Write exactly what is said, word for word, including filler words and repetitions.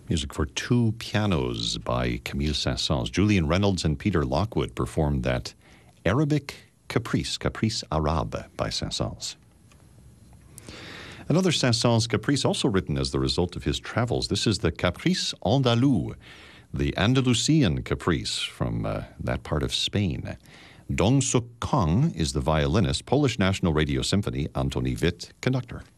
Music for two pianos by Camille Saint-Saëns. Julian Reynolds and Peter Lockwood performed that Arabic Caprice, Caprice Arabe by Saint-Saëns. Another Saint-Saëns caprice also written as the result of his travels. This is the Caprice Andalou, the Andalusian caprice from uh, that part of Spain. Dong Suk Kong is the violinist, Polish National Radio Symphony, Antoni Witt, conductor.